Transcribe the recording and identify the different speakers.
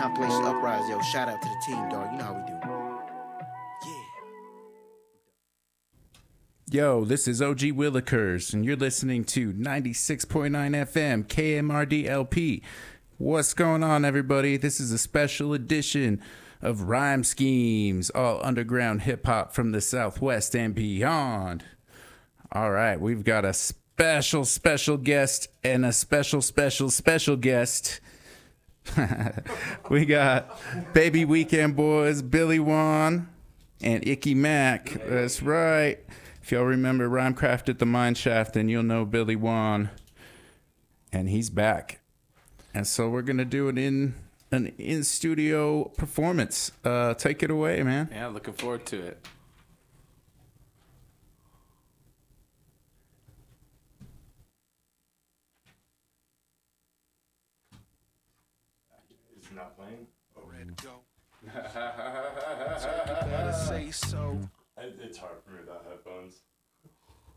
Speaker 1: Compilation Uprise, yo. Shout out to the team, dog. You know how we do.
Speaker 2: Yo, this is OG Willikers, and you're listening to 96.9 FM KMRD LP. What's going on, everybody? This is a special edition of Rhyme Schemes, all underground hip-hop from the Southwest and beyond. All right, we've got a special guest and a special guest. We got Baby Weekend Boys, Billy Juan, and Icky Mac. That's right. If y'all remember Rhymecraft at the Mine Shaft, then you'll know Billy Juan. And he's back. And so we're going to do an in-studio performance. Take it away, man.
Speaker 3: Yeah, looking forward to it.
Speaker 2: It's not playing?
Speaker 4: Oh, ready to go. So you better say so.
Speaker 2: It's hard for me without having